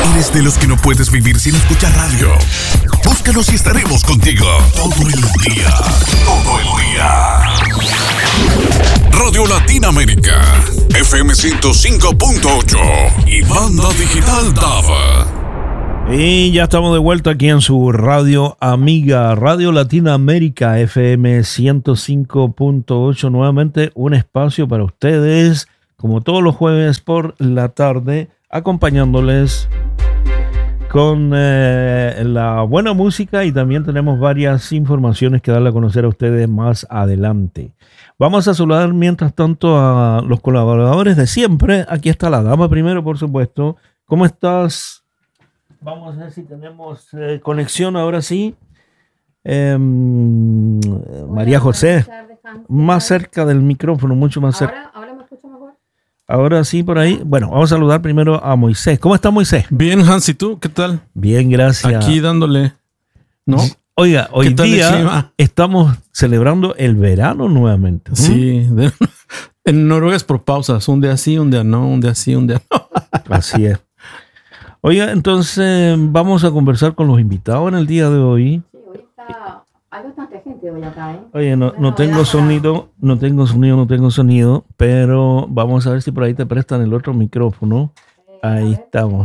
¿Eres de los que no puedes vivir sin escuchar radio? Búscanos y estaremos contigo todo el día. Todo el día. Radio Latinoamérica, FM 105.8 y banda digital DAB. Y ya estamos de vuelta aquí en su radio amiga, Radio Latinoamérica, FM 105.8. Nuevamente un espacio para ustedes, como todos los jueves por la tarde, acompañándoles con la buena música, y también tenemos varias informaciones que darle a conocer a ustedes más adelante. Vamos a saludar mientras tanto a los colaboradores de siempre. Aquí está la dama primero, por supuesto. ¿Cómo estás? Vamos a ver si tenemos conexión ahora sí. María José, más cerca del micrófono, mucho más cerca. ¿Ahora me escucho mejor? Ahora sí, por ahí. Bueno, vamos a saludar primero a Moisés. ¿Cómo está Moisés? Bien, Hans, ¿y tú? ¿Qué tal? Bien, gracias. Aquí dándole, ¿no? Oiga, hoy día estamos celebrando el verano nuevamente. Sí. En Noruega es por pausas. Un día sí, un día no, un día sí, un día no. Así es. Oiga, entonces vamos a conversar con los invitados en el día de hoy. Sí, hoy hay bastante gente hoy acá, ¿eh? Oye, no tengo sonido, pero vamos a ver si por ahí te prestan el otro micrófono. Ahí estamos.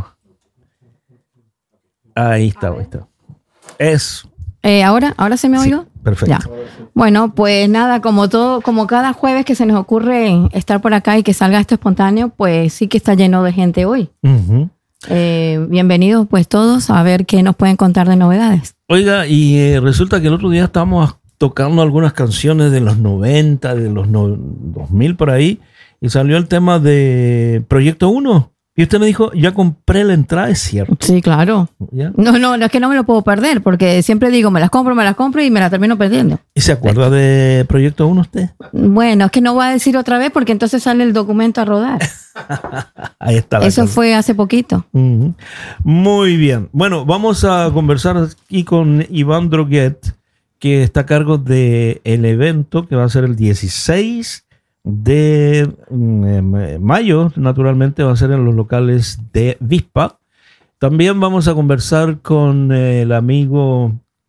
Ahí está. Eso. ¿Ahora se me oigo? Sí, perfecto. Ya. Bueno, pues nada, como cada jueves que se nos ocurre estar por acá y que salga esto espontáneo, pues sí que está lleno de gente hoy. Uh-huh. Bienvenidos pues todos a ver qué nos pueden contar de novedades. Oiga, y resulta que el otro día estábamos tocando algunas canciones de los 90, de los 2000 por ahí, y salió el tema de Proyecto 1. Y usted me dijo, ya compré la entrada, ¿es cierto? Sí, claro. ¿Ya? No, es que no me lo puedo perder, porque siempre digo, me las compro y me las termino perdiendo. ¿Y se acuerda de Proyecto 1 usted? Bueno, es que no voy a decir otra vez porque entonces sale el documento a rodar. Ahí está. Eso fue hace poquito. Uh-huh. Muy bien. Bueno, vamos a conversar aquí con Iván Droguet, que está a cargo del evento que va a ser el 16 de mayo, naturalmente va a ser en los locales de Vispa. También vamos a conversar con el amigo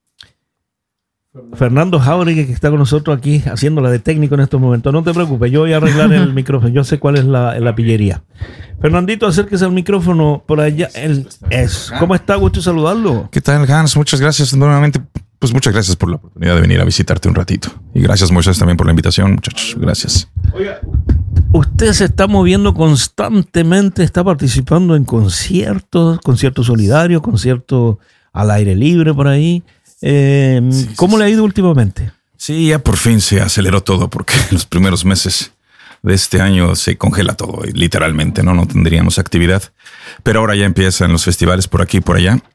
Fernando Jauregui, que está con nosotros aquí haciéndola de técnico en estos momentos. No te preocupes, yo voy a arreglar el micrófono, yo sé cuál es la pillería. Fernandito, acérquese al micrófono por allá. ¿Cómo está? Gusto saludarlo. ¿Qué tal, Hans? Muchas gracias nuevamente. Pues muchas gracias por la oportunidad de venir a visitarte un ratito. Y gracias, Moisés, también por la invitación, muchachos. Gracias. Oiga, usted se está moviendo constantemente, está participando en conciertos solidarios, conciertos al aire libre por ahí. ¿Cómo le ha ido últimamente? Sí, ya por fin se aceleró todo, porque los primeros meses de este año se congela todo, literalmente, ¿no? No tendríamos actividad. Pero ahora ya empiezan los festivales por aquí y por allá.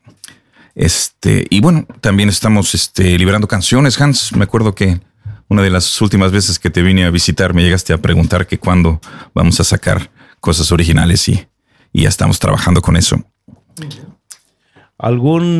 Y bueno, también estamos liberando canciones, Hans. Me acuerdo que una de las últimas veces que te vine a visitar me llegaste a preguntar que cuándo vamos a sacar cosas originales y ya estamos trabajando con eso. ¿Algún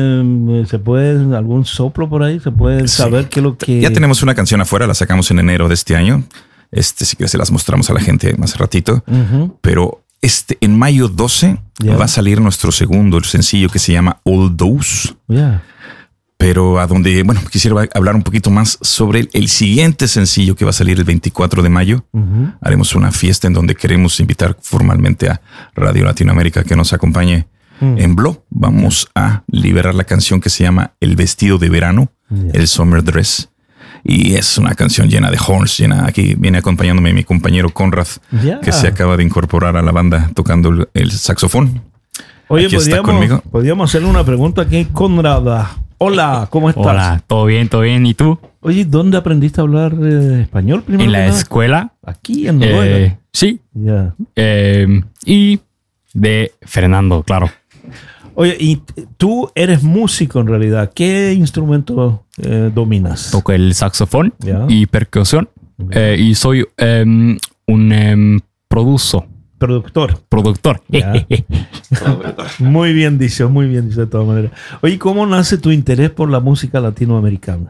soplo por ahí? ¿Se puede saber qué es lo que...? Ya tenemos una canción afuera, la sacamos en enero de este año. Si quieres se las mostramos a la gente más ratito. Uh-huh. Pero en mayo 12 va a salir nuestro segundo sencillo que se llama All Those. Yeah. Pero quisiera hablar un poquito más sobre el siguiente sencillo que va a salir el 24 de mayo. Uh-huh. Haremos una fiesta en donde queremos invitar formalmente a Radio Latinoamérica que nos acompañe en Blo. Vamos a liberar la canción que se llama El Vestido de Verano, el Summer Dress. Y es una canción llena de horns, aquí viene acompañándome mi compañero Conrad, que se acaba de incorporar a la banda tocando el saxofón. Oye, podríamos hacerle una pregunta aquí, Conrad. Hola, ¿cómo estás? Hola, todo bien. ¿Y tú? Oye, ¿dónde aprendiste a hablar español primero? En la escuela. Aquí en Noruega. Sí. Yeah. Y de Fernando, claro. Oye, y tú eres músico en realidad. ¿Qué instrumento dominas? Toco el saxofón y percusión. Y soy un productor. Muy bien dicho de todas maneras. Oye, ¿cómo nace tu interés por la música latinoamericana?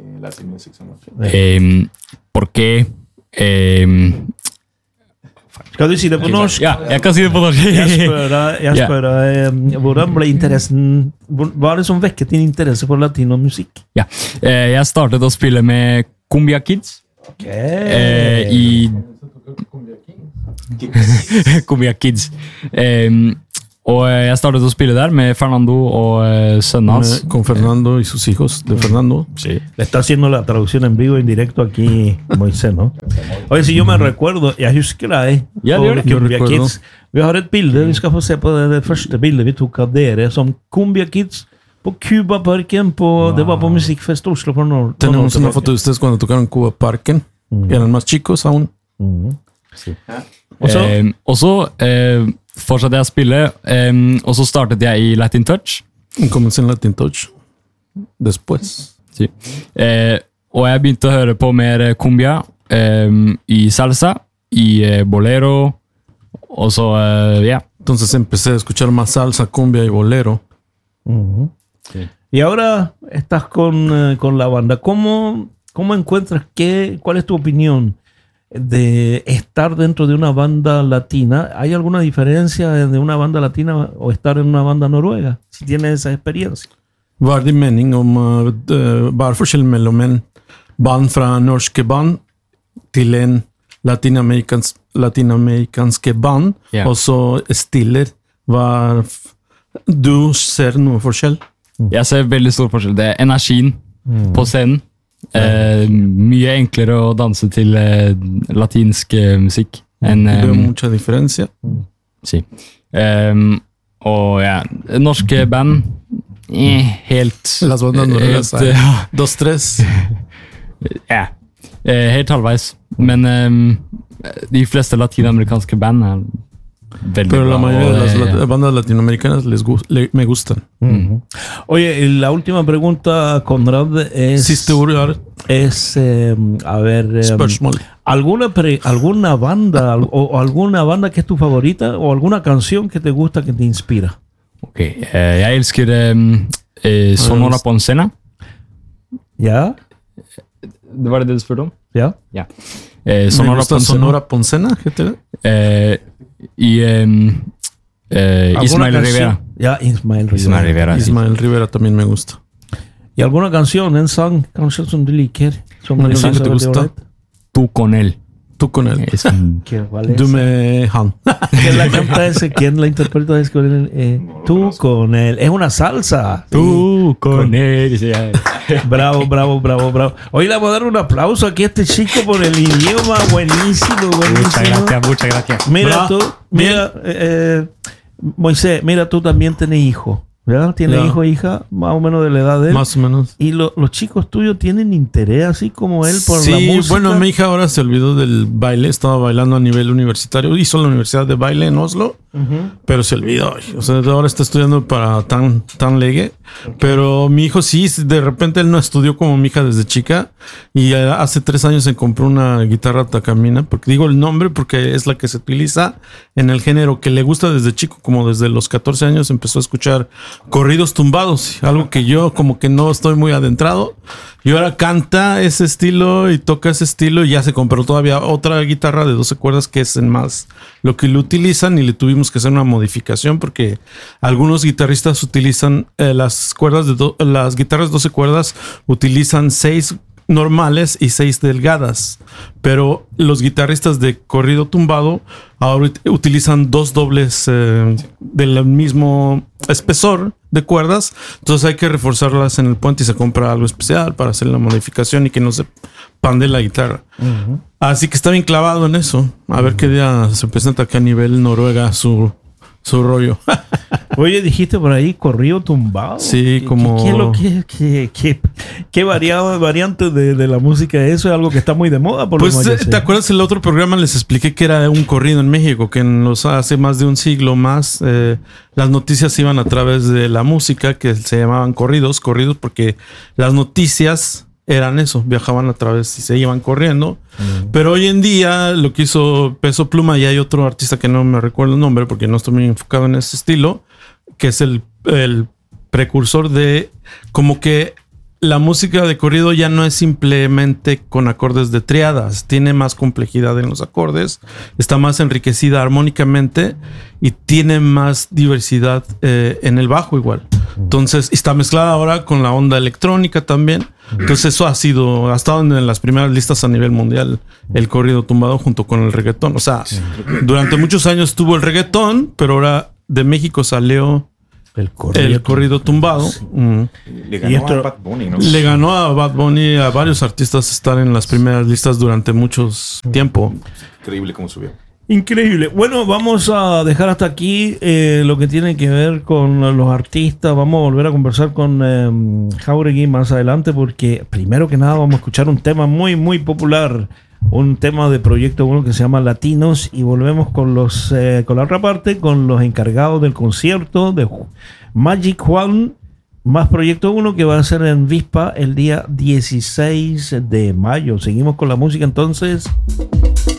Porque Skal du si det på norsk? Ja, jeg kan si det på norsk. Jeg spør hvordan ble interessen Hva er det som vekket din interesse for latinomusikk? Ja, jeg startet å spille med Cumbia Kids. I Cumbia Kids. Og jeg startet å spille der med Fernando og sønnen hans. Con Fernando y sus hijos de Fernando. Sí. Le está haciendo la traducción en vivo, en directo aquí, Moisés, ¿no? Oye, si yo me recuerdo, jeg husker deg. Ja, det gjør det. Cumbia Kids. Vi har et bilde, vi skal få se på det første bildet vi tok av dere, som Cumbia Kids på Cubaparken, det var på Musikkfest Oslo for noen. Tenemos una foto de ustedes cuando tocaron Cuba Parken, que eran más chicos aún. Sí. Og så fortsatte jeg å spille, og så startet jeg i Latin Touch. Comencé en Latin Touch después. Sí. Og jeg begynte å høre på mer cumbia i salsa, i bolero, og så, ja. Entonces empecé a escuchar más salsa, cumbia y bolero. Sí. Y ahora estás con la banda. ¿Cómo encuentras cuál es tu opinión de estar dentro de una banda latina? ¿Hay alguna diferencia de una banda latina o estar en una banda noruega? Si tienes esa experiencia. Hva er din mening om hva er forskjellen mellom en band fra norske band til en latinamerikanske band, og så stiller? Du ser noe forskjell? Jeg ser veldig stor forskjell. Det er energien på scenen. Mye enklere å danse til latinsk musikk enn mucha diferencia. Sí. Og ja, norske band helt Las bandas noruegas dos, tres. Ja, helt halvveis. Men de fleste latinamerikanske band er veldig Pero bra. la mayoría de las bandas latinoamericanas me gustan. Oye, la última pregunta, Conrad, es... Siste ord es, a ver... spørsmål. ¿Alguna banda o alguna banda que es tu favorita o alguna canción que te gusta, que te inspira? Ok, jeg elsker Sonora Poncena. ¿Ya? Det var det du spurte om? ¿Ya? Ja. Me gusta Sonora Poncena, heter det? Y Ismael Rivera. Ya, Ismael Rivera. Ismael Rivera también me gusta. ¿Y alguna canción, en sang, kanskje som du liker? Som ¿Una canción que te gusta? Tú con él. Tú con él. ¿Cuál es? Du med han. ¿Quién la canta ese? ¿Quién la interpreta? Es con él. Tú con él. Es una salsa. Tú con él. Sí. Bravo, bravo, bravo, bravo. Hoy le vamos a dar un aplauso aquí a este chico por el idioma. Buenísimo, buenísimo. Muchas gracias. Mira tú, mira, Moisés, mira, tú también tienes hijo. ¿Ya? Tienes hijo e hija más o menos de la edad de él. Más o menos. Y los chicos tuyos tienen interés así como él por la música. Sí, bueno, mi hija ahora se olvidó del baile. Estaba bailando a nivel universitario. Hizo la Universidad de Baile en Oslo, pero se olvidó. O sea, ahora está estudiando para tan legue. Pero mi hijo sí, de repente él no estudió como mi hija desde chica. Y hace 3 años se compró una guitarra Takamine. Porque digo el nombre porque es la que se utiliza en el género que le gusta desde chico. Como desde los 14 años empezó a escuchar corridos tumbados, algo que yo como que no estoy muy adentrado, y ahora canta ese estilo y toca ese estilo, y ya se compró todavía otra guitarra de 12 cuerdas que es en más lo que lo utilizan, y le tuvimos que hacer una modificación porque algunos guitarristas utilizan las guitarras 12 cuerdas utilizan 6 normales y 6 delgadas, pero los guitarristas de corrido tumbado ahora utilizan 2 dobles del mismo espesor de cuerdas, entonces hay que reforzarlas en el puente y se compra algo especial para hacer la modificación y que no se pande la guitarra. Así que está bien clavado en eso, a ver qué día se presenta acá a nivel Noruega su rollo. Oye, dijiste por ahí corrido tumbado. Sí, como... ¿Qué variante de la música es eso? Es algo que está muy de moda. Pues, ¿te acuerdas el otro programa? Les expliqué que era un corrido en México, que hace más de un siglo más las noticias iban a través de la música, que se llamaban corridos porque las noticias eran eso, viajaban a través y se iban corriendo. Pero hoy en día lo que hizo Peso Pluma, y hay otro artista que no me recuerdo el nombre porque no estoy muy enfocado en ese estilo, que es el precursor de como que la música de corrido ya no es simplemente con acordes de triadas, tiene más complejidad en los acordes, está más enriquecida armónicamente y tiene más diversidad en el bajo igual. Entonces está mezclada ahora con la onda electrónica también. Entonces eso ha estado en las primeras listas a nivel mundial, el corrido tumbado junto con el reggaetón. O sea, durante muchos años tuvo el reggaetón, pero ahora de México salió el corrido tumbado. Le ganó a Bad Bunny, ¿no? Le ganó a Bad Bunny, a varios artistas estar en las primeras listas durante muchos tiempo. Increíble cómo subió. Increíble. Bueno, vamos a dejar hasta aquí lo que tiene que ver con los artistas. Vamos a volver a conversar con Jáuregui más adelante porque primero que nada vamos a escuchar un tema muy, muy popular. Un tema de Proyecto 1 que se llama Latinos y volvemos con con la otra parte, con los encargados del concierto de Magic Juan más Proyecto 1 que va a ser en Vispa el día 16 de mayo. Seguimos con la música entonces.